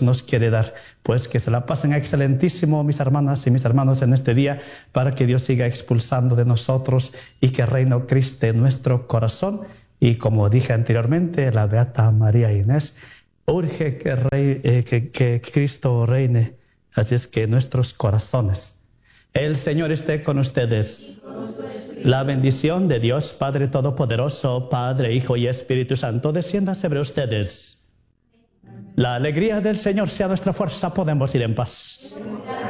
nos quiere dar. Pues que se la pasen excelentísimo, mis hermanas y mis hermanos, en este día, para que Dios siga expulsando de nosotros y que reine Cristo en nuestro corazón. Y como dije anteriormente, la Beata María Inés urge que Cristo reine. Así es que en nuestros corazones. El Señor esté con ustedes. La bendición de Dios Padre Todopoderoso, Padre, Hijo y Espíritu Santo, descienda sobre ustedes. La alegría del Señor sea nuestra fuerza. Podemos ir en paz.